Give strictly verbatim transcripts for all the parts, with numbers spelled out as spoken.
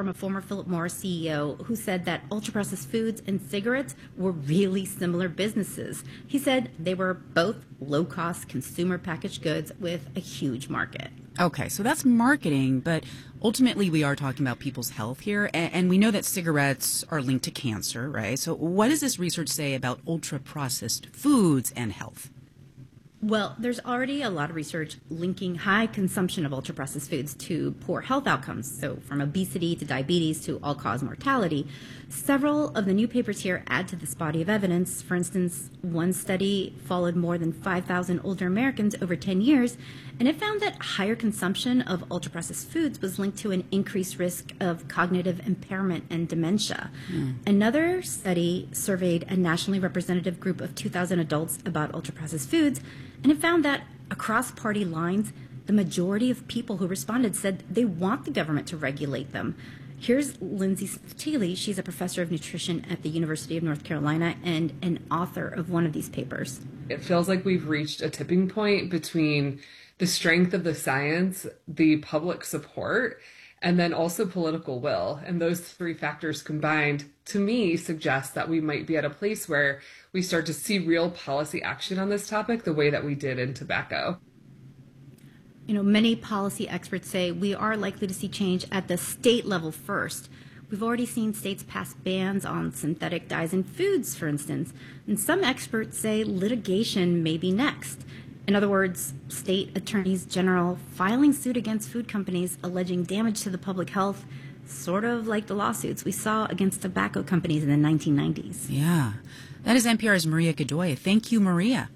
from a former Philip Morris C E O who said that ultra-processed foods and cigarettes were really similar businesses. He said they were both low-cost consumer packaged goods with a huge market. Okay, so that's marketing, but ultimately we are talking about people's health here, and, and we know that cigarettes are linked to cancer, right? So what does this research say about ultra-processed foods and health? Well, there's already a lot of research linking high consumption of ultra-processed foods to poor health outcomes, so from obesity to diabetes to all-cause mortality. Several of the new papers here add to this body of evidence. For instance, one study followed more than five thousand older Americans over ten years, and it found that higher consumption of ultra-processed foods was linked to an increased risk of cognitive impairment and dementia. Mm. Another study surveyed a nationally representative group of two thousand adults about ultra-processed foods, and it found that across party lines, the majority of people who responded said they want the government to regulate them. Here's Lindsay Staley. She's a professor of nutrition at the University of North Carolina and an author of one of these papers. It feels like we've reached a tipping point between the strength of the science, the public support, and then also political will. And those three factors combined, to me, suggest that we might be at a place where we start to see real policy action on this topic the way that we did in tobacco. You know, many policy experts say we are likely to see change at the state level first. We've already seen states pass bans on synthetic dyes in foods, for instance, and some experts say litigation may be next. In other words, state attorneys general filing suit against food companies alleging damage to the public health, sort of like the lawsuits we saw against tobacco companies in the nineteen nineties. Yeah. That is N P R's Maria Godoy. Thank you, Maria.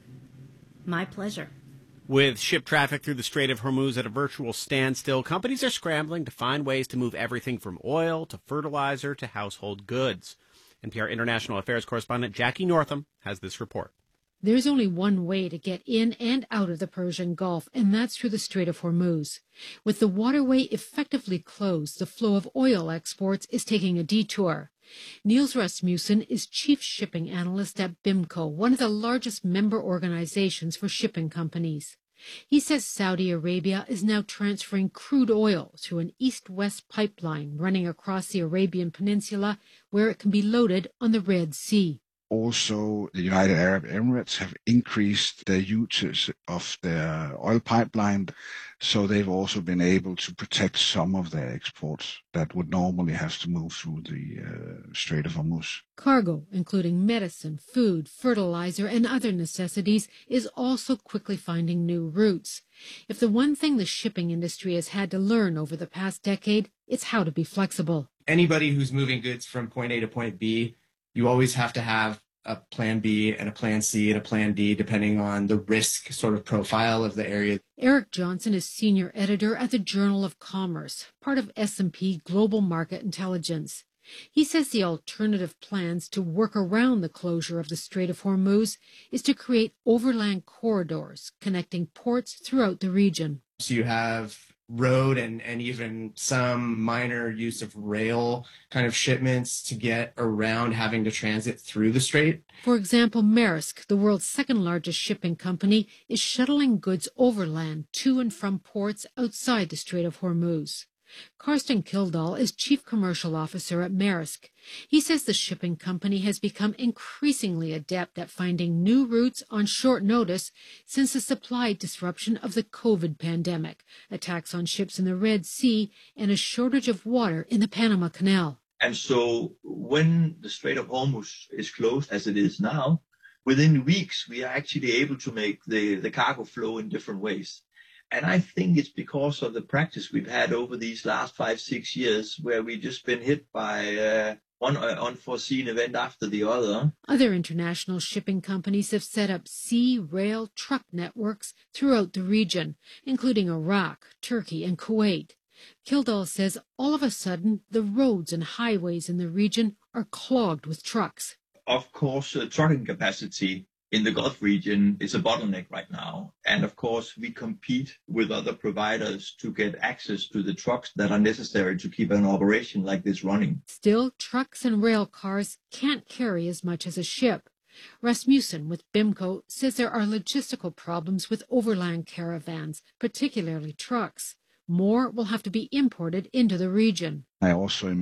My pleasure. With ship traffic through the Strait of Hormuz at a virtual standstill, companies are scrambling to find ways to move everything from oil to fertilizer to household goods. N P R International Affairs correspondent Jackie Northam has this report. There's only one way to get in and out of the Persian Gulf, and that's through the Strait of Hormuz. With the waterway effectively closed, the flow of oil exports is taking a detour. Niels Rasmussen is chief shipping analyst at BIMCO, one of the largest member organizations for shipping companies. He says Saudi Arabia is now transferring crude oil through an east-west pipeline running across the Arabian Peninsula where it can be loaded on the Red Sea. Also, the United Arab Emirates have increased their usage of their oil pipeline, so they've also been able to protect some of their exports that would normally have to move through the uh, Strait of Hormuz. Cargo, including medicine, food, fertilizer, and other necessities, is also quickly finding new routes. If the one thing the shipping industry has had to learn over the past decade, it's how to be flexible. Anybody who's moving goods from point A to point B, you always have to have a plan B and a plan C and a plan D, depending on the risk sort of profile of the area. Eric Johnson is senior editor at the Journal of Commerce, part of S and P Global Market Intelligence. He says the alternative plans to work around the closure of the Strait of Hormuz is to create overland corridors connecting ports throughout the region. So you have road and, and even some minor use of rail kind of shipments to get around having to transit through the strait. For example, Maersk, the world's second largest shipping company, is shuttling goods overland to and from ports outside the Strait of Hormuz. Karsten Kildal is chief commercial officer at Maersk. He says the shipping company has become increasingly adept at finding new routes on short notice since the supply disruption of the COVID pandemic, attacks on ships in the Red Sea, and a shortage of water in the Panama Canal. And so when the Strait of Hormuz is closed, as it is now, within weeks we are actually able to make the, the cargo flow in different ways. And I think it's because of the practice we've had over these last five, six years, where we've just been hit by uh, one unforeseen event after the other. Other international shipping companies have set up sea, rail, truck networks throughout the region, including Iraq, Turkey, and Kuwait. Kildall says all of a sudden the roads and highways in the region are clogged with trucks. Of course, uh, trucking capacity in the Gulf region is a bottleneck right now. And of course, we compete with other providers to get access to the trucks that are necessary to keep an operation like this running. Still, trucks and rail cars can't carry as much as a ship. Rasmussen with BIMCO says there are logistical problems with overland caravans, particularly trucks. More will have to be imported into the region. I also